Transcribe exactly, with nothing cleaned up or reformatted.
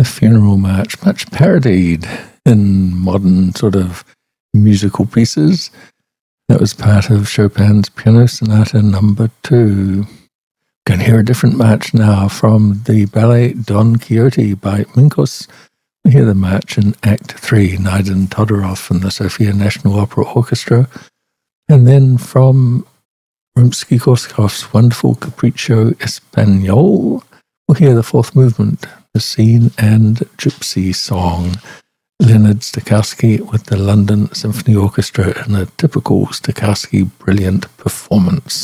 Funeral March, much parodied in modern sort of musical pieces. That was part of Chopin's Piano Sonata number two. Going to hear a different march now from the ballet Don Quixote by Minkus. We hear the march in Act three, Naiden Todorov and the Sofia National Opera Orchestra. And then from Rimsky-Korsakov's wonderful Capriccio Espagnol, we'll hear the fourth movement, the Scene and Gypsy Song. Leonard Stokowski with the London Symphony Orchestra in a typical Stokowski brilliant performance.